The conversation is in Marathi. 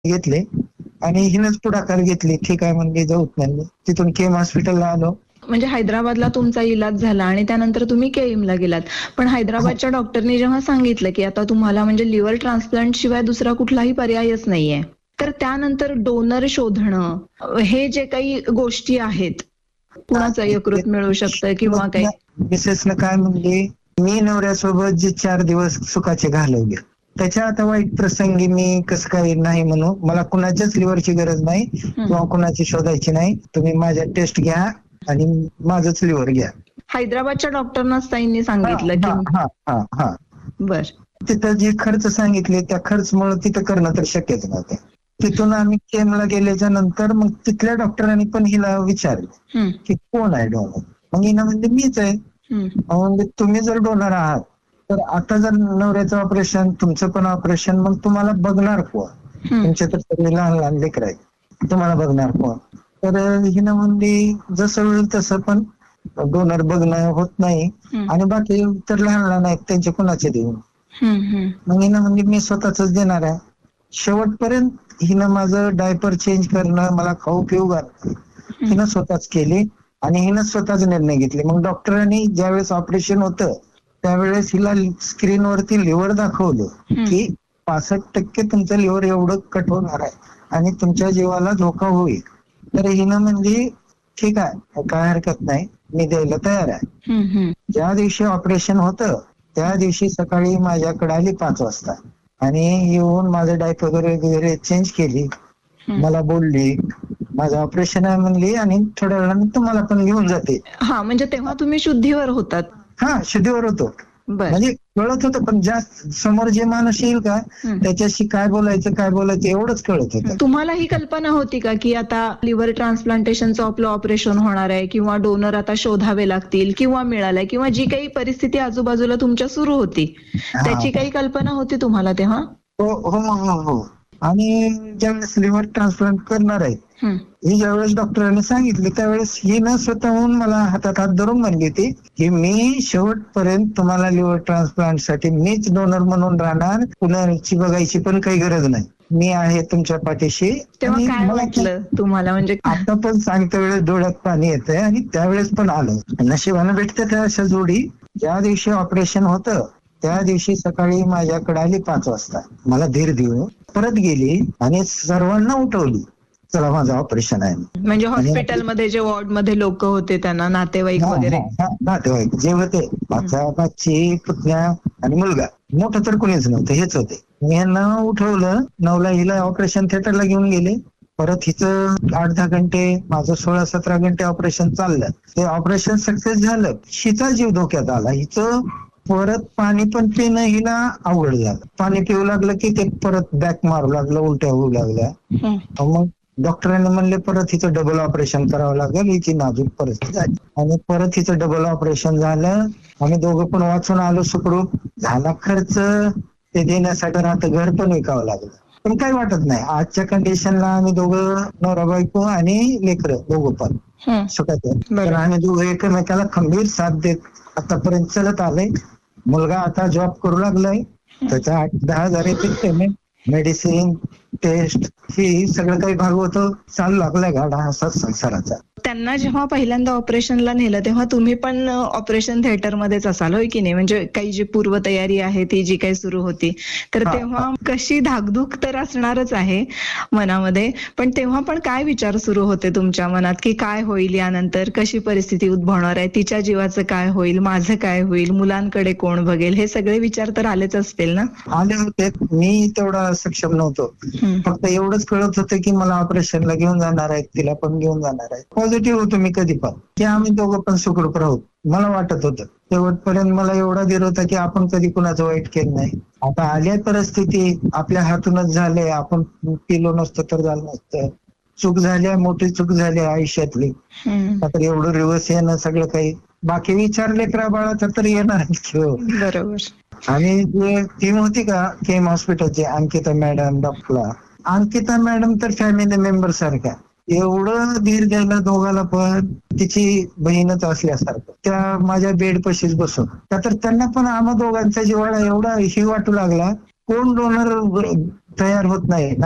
घेतले आणि हिनच पुढाकार घेतली. ठीक आहे म्हणली, जाऊत म्हणली. तिथून केम हॉस्पिटलला आलो. म्हणजे हैदराबादला तुमचा इलाज झाला आणि त्यानंतर तुम्ही केईमला गेलात. पण हैदराबादच्या डॉक्टरनी जेव्हा सांगितलं की आता तुम्हाला म्हणजे लिव्हर ट्रान्सप्लांट शिवाय दुसरा कुठलाही पर्यायच नाहीये, तर त्यानंतर डोनर शोधणं, हे जे काही गोष्टी आहेत, कुणाचं यकृत मिळू शकतं किंवा काही. मिसेसनं काय म्हणली, मी नवऱ्यासोबत जे 4 दिवस सुखाचे घालवले, त्याच्या आता वाईट प्रसंगी मी कसं काही नाही म्हणू. मला कुणाच्याच लिव्हरची गरज नाही किंवा कुणाची शोधायची नाही. तुम्ही माझ्या टेस्ट घ्या आणि माझंच लिव्हर घ्या. हैदराबादच्या डॉक्टरनाच ताईंनी सांगितलं की बर. तिथं जे खर्च सांगितले त्या खर्चमुळे तिथं करणं तर शक्यच नव्हतं. तिथून आम्ही केमला गेल्याच्या नंतर मग तिथल्या डॉक्टरांनी पण हिला विचारलं की कोण आहे डोनर. मग हिला म्हणजे मीच आहे. म्हणजे तुम्ही जर डोनर आहात तर आता जर नवऱ्याचं ऑपरेशन, तुमचं पण ऑपरेशन, मग तुम्हाला बघणार कोण? तुमच्या तर सगळे लहान लहान लेकर आहेत, तुम्हाला बघणार कोण? तर हिनं म्हणली जसं होईल तसं, पण डोनर बघणं होत नाही आणि बाकी तर लहान लहान आहेत त्यांचे कुणाचे देऊ. मग हिनं म्हणजे मी स्वतःच देणार आहे. शेवटपर्यंत हिनं माझं डायपर चेंज करणं, मला खाऊ पिऊ घालणं हिनं स्वतःच केली आणि हिनं स्वतःच निर्णय घेतले. मग डॉक्टरांनी ज्यावेळेस ऑपरेशन होतं त्यावेळेस हिला स्क्रीनवरती लिव्हर दाखवलं की 65% तुमचं लिव्हर एवढं कट होणार आहे आणि तुमच्या जीवाला धोका होईल. तर हिनं म्हणली ठीक आहे, काय हरकत नाही, मी द्यायला तयार आहे. ज्या दिवशी ऑपरेशन होतं त्या दिवशी सकाळी माझ्याकडे आली 5 वाजता आणि येऊन माझं डायपर वगैरे चेंज केली. मला बोलली माझं ऑपरेशन आहे म्हणली आणि थोड्या वेळाने तुम्हाला पण घेऊन जाते. म्हणजे तेव्हा तुम्ही शुद्धीवर होतात? शुद्धीवर होतो. म्हणजे कळत होतं, पण जास्त समोर जे माणूस येईल का त्याच्याशी काय बोलायचं एवढंच कळत होतं. तुम्हाला ही कल्पना होती का की आता लिव्हर ट्रान्सप्लांटेशनचं आपलं ऑपरेशन होणार आहे किंवा डोनर आता शोधावे लागतील किंवा मिळालाय किंवा जी काही परिस्थिती आजूबाजूला तुमच्या सुरू होती त्याची काही कल्पना होती तुम्हाला तेव्हा? हो. आणि ज्यावेळेस लिव्हर ट्रान्सप्लांट करणार आहे ही ज्यावेळेस डॉक्टरांनी सांगितली त्यावेळेस ही न स्वतःहून मला हातात हात धरून म्हणली होती की मी शेवटपर्यंत तुम्हाला लिव्हर ट्रान्सप्लांट साठी मीच डोनर म्हणून राहणार, कुणाची बघायची पण काही गरज नाही, मी आहे तुमच्या पाठीशी. तेव्हा काय वाटलं तुम्हाला? म्हणजे आता पण सांगते वेळेस डोळ्यात पाणी येतंय आणि त्यावेळेस पण आलं. नशिबानं भेटते त्या अशा जोडी. ज्या दिवशी ऑपरेशन होतं त्या दिवशी सकाळी माझ्याकडे आली 5 वाजता, मला धीर देऊन परत गेली आणि सर्वांना उठवली, चला माझं ऑपरेशन आहे. म्हणजे हॉस्पिटलमध्ये जे वॉर्ड मध्ये लोक होते त्यांना, नातेवाईक वगैरे? नातेवाईक जे होते, बाची, पुतण्या आणि मुलगा, मोठं तर कोणीच नव्हतं, हेच होते. मी यांना उठवलं. 9ला हिला ऑपरेशन थिएटरला घेऊन गेले. परत हिचं 8-10 घंटे, माझं 16-17 घंटे ऑपरेशन चाललं. ते ऑपरेशन सक्सेस झालं. हिचा जीव धोक्यात आला. हिचं परत पाणी पण पिणं हिला अवघड झालं. पाणी पिऊ लागलं की ते परत बॅक मारू लागलं, उलट्या होऊ लागल्या. मग डॉक्टरांनी म्हणले परत हिचं डबल ऑपरेशन करावं लागेल, हिची नाजूक परिस्थिती झाली. आणि परत हिचं डबल ऑपरेशन झालं. आम्ही दोघं पण वाचून आलो सुखरूप. झाला खर्च, ते देण्यासाठी राहतं घर पण विकावं लागलं, पण काही वाटत नाही. आजच्या कंडिशनला आम्ही दोघं, नवरा बायको आणि लेकरं दोघं पण सुखात. तर आम्ही दोघं एकमेकाला खंबीर साथ देत आतापर्यंत चलत आलंय. मुलगा आता जॉब करू लागलाय, त्याचा 8-10 हजार पेमेंट, मेडिसिन, टेस्ट, ही सगळं काही भागवतो चालू लागलाय गाडा असाच संसाराचा. त्यांना जेव्हा पहिल्यांदा ऑपरेशनला नेलं तेव्हा तुम्ही पण ऑपरेशन थिएटर मध्येच असाल, होय की नाही? म्हणजे काही जी पूर्वतयारी आहे ती जी काही सुरू होती, तर तेव्हा कशी धाकधूक तर असणारच आहे मनामध्ये, पण तेव्हा पण काय विचार सुरू होते तुमच्या मनात की काय होईल यानंतर, कशी परिस्थिती उद्भवणार आहे, तिच्या जीवाचं काय होईल, माझं काय होईल, मुलांकडे कोण बघेल, हे सगळे विचार तर आलेच असतील ना? आले होते. मी तेवढा सक्षम नव्हतो. फक्त एवढंच कळत होतं की मला ऑपरेशनला घेऊन जाणार आहेत, तिला पण घेऊन जाणार आहेत. पॉझिटिव्ह होतो मी कधी पण की आम्ही दोघं पण सुखरूप राहू, मला वाटत होतं. शेवटपर्यंत मला एवढा धीर होता की आपण कधी कुणाचं वाईट केलं नाही. आता आल्या परिस्थिती आपल्या हातूनच झाले, आपण केलो नसतं तर झालं नसतं. चूक झाली, मोठी चूक झाली आयुष्यातली. आता एवढं रिवर्स येणं सगळं काही, बाकी विचार लेकरा बाळाचा तर येणार. बरोबर. आणि जे टीम होती का केम हॉस्पिटलची, Ankita madam, doctor Ankita madam तर फॅमिली मेंबर सारख्या, एवढं धीर द्यायला दोघाला पण, तिची बहीणच असल्यासारखं. त्या माझ्या बेड पशीच बसून, तर त्यांना पण आम्हा दोघांचा जिव्हाळा एवढा ही वाटू लागला, कोण डोनर तयार होत नाही.